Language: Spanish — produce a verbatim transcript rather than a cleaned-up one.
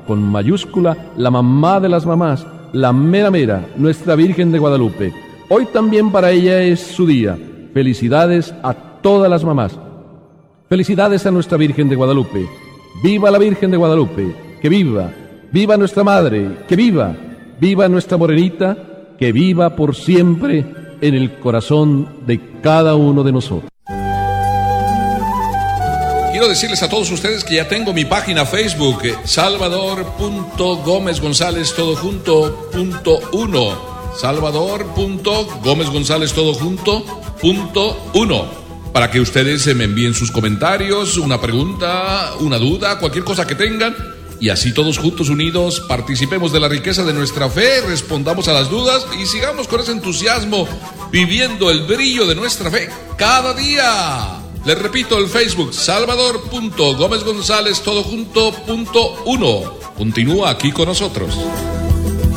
con mayúscula, la mamá de las mamás, la mera mera, nuestra Virgen de Guadalupe. Hoy también para ella es su día. Felicidades a todas las mamás. Felicidades a nuestra Virgen de Guadalupe. ¡Viva la Virgen de Guadalupe! ¡Que viva! ¡Viva nuestra Madre! ¡Que viva! ¡Viva nuestra Morenita! ¡Que viva por siempre en el corazón de cada uno de nosotros! Quiero decirles a todos ustedes que ya tengo mi página Facebook, Salvador punto Gómez González todo junto punto uno. Salvador punto Gómez González todo junto punto uno. Para que ustedes me envíen sus comentarios, una pregunta, una duda, cualquier cosa que tengan. Y así todos juntos unidos participemos de la riqueza de nuestra fe, respondamos a las dudas y sigamos con ese entusiasmo viviendo el brillo de nuestra fe cada día. Les repito, el Facebook, Salvador punto Gómez González todo junto punto uno. Continúa aquí con nosotros.